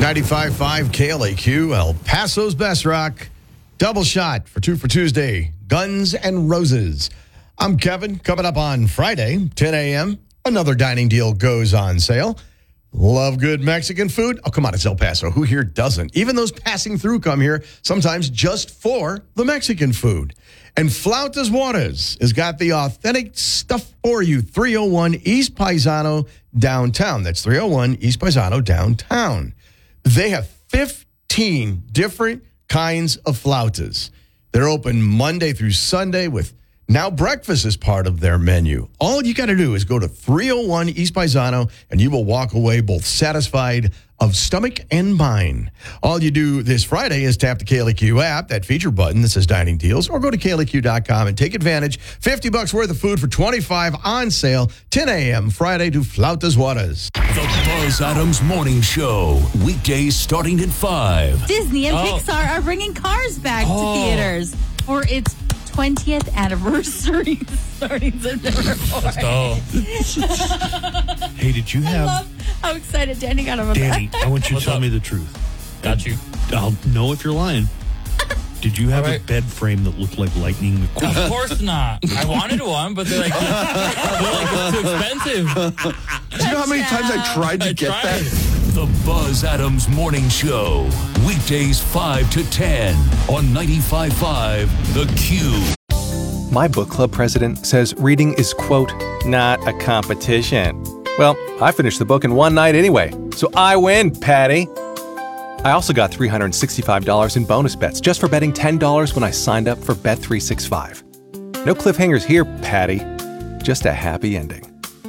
95.5 KLAQ, El Paso's Best Rock. Double shot for 2 for Tuesday. Guns and Roses. I'm Kevin. Coming up on Friday, 10 a.m., another dining deal goes on sale. Love good Mexican food? Oh, come on, it's El Paso. Who here doesn't? Even those passing through come here sometimes just for the Mexican food. And Flautas Juarez has got the authentic stuff for you. 301 East Paisano downtown. That's 301 East Paisano downtown. They have 15 different kinds of flautas. They're open Monday through Sunday with now breakfast is part of their menu. All you got to do is go to 301 East Paisano and you will walk away both satisfied of stomach and mind. All you do this Friday is tap the KLAQ app, that feature button that says Dining Deals, or go to KLAQ.com and take advantage. $50 worth of food for $25 on sale, 10 a.m. Friday to Flautas Juarez. The Buzz Adams Morning Show, weekdays starting at 5. Disney and Pixar are bringing Cars back to theaters for its 20th anniversary starting September 4th. Let's go. Hey, did you have... I love how excited Danny got about Danny, that. I want you to tell up? me the truth. Got you. I'll know if you're lying. Did you have All a right. bed frame that looked like Lightning McQueen? Of course not. I wanted one, but they're like it's too expensive. Do you know how many times I tried to get that? The Buzz Adams Morning Show, weekdays 5 to 10 on 95.5 The Q. My book club president says reading is, quote, not a competition. Well, I finished the book in one night anyway, so I win, Patty. I also got $365 in bonus bets just for betting $10 when I signed up for Bet365. No cliffhangers here, Patty. Just a happy ending.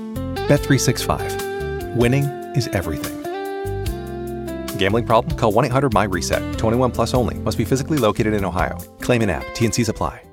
Bet365. Winning is everything. Gambling problem? Call 1-800-MY-RESET. 21 plus only. Must be physically located in Ohio. Claim in app. T&Cs apply.